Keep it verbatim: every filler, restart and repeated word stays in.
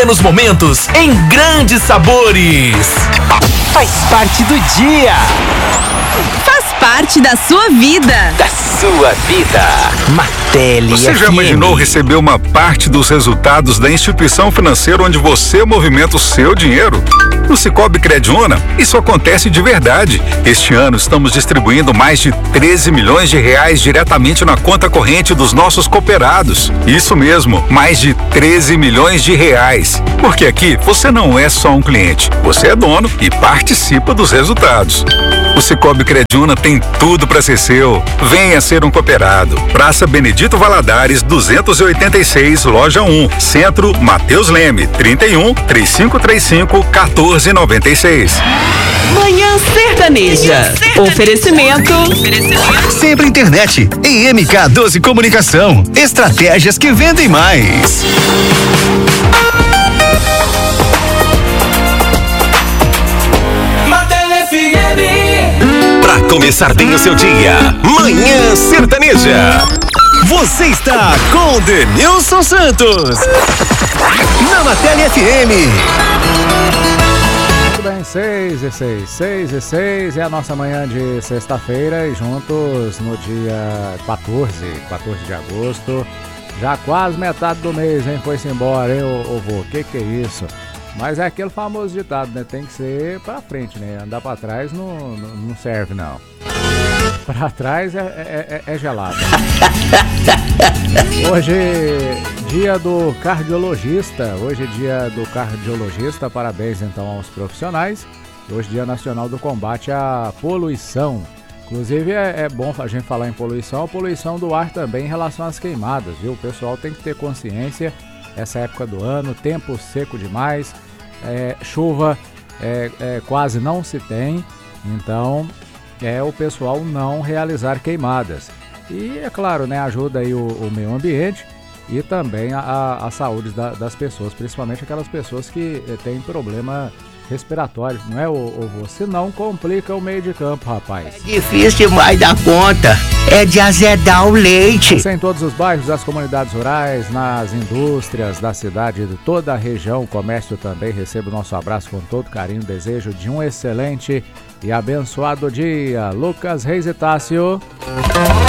Nos momentos, em grandes sabores. Faz parte do dia. Faz parte da sua vida. Da sua vida. Martelli Você já F M. imaginou receber uma parte dos resultados da instituição financeira onde você movimenta o seu dinheiro? No Sicoob Crediúna, isso acontece de verdade. Este ano estamos distribuindo mais de treze milhões de reais diretamente na conta corrente dos nossos cooperados. Isso mesmo, mais de treze milhões de reais. Porque aqui você não é só um cliente, você é dono e participa dos resultados. O Sicoob Crediúna tem tudo para ser seu. Venha ser um cooperado. Praça Benedito Valadares, duzentos e oitenta e seis, Loja um, Centro, Mateus Leme, trinta e um, três cinco três cinco, quatorze noventa e seis. Manhã Sertaneja. Oferecimento. Sempre Internet. E M K doze Comunicação. Estratégias que vendem mais. Pra começar bem o seu dia, Manhã Sertaneja. Você está com Denilson Santos. Na Martelli F M. Muito bem, seis e seis, seis e seis é a nossa manhã de sexta-feira e juntos no dia quatorze, quatorze de agosto, já quase metade do mês, hein? Foi-se embora, hein, ô, ô vô? Que que é isso? Mas é aquele famoso ditado, né? Tem que ser pra frente, né? Andar pra trás não, não, não serve, não. Pra trás é, é, é, é gelado. Hoje, dia do cardiologista. Hoje é dia do cardiologista. Parabéns, então, aos profissionais. Hoje, dia nacional do combate à poluição. Inclusive, é, é bom a gente falar em poluição. A poluição do ar também em relação às queimadas, viu? O pessoal tem que ter consciência. Essa época do ano, tempo seco demais, é, chuva é, é, quase não se tem, então é o pessoal não realizar queimadas. E é claro, né, ajuda aí o, o meio ambiente e também a, a saúde da, das pessoas, principalmente aquelas pessoas que têm problema respiratório, não é, ou você não complica o meio de campo, rapaz. É difícil demais da conta, é de azedar o leite. Isso em todos os bairros, das comunidades rurais, nas indústrias da cidade, de toda a região, o comércio também. Receba o nosso abraço com todo carinho, desejo de um excelente e abençoado dia. Lucas Reis e Tássio.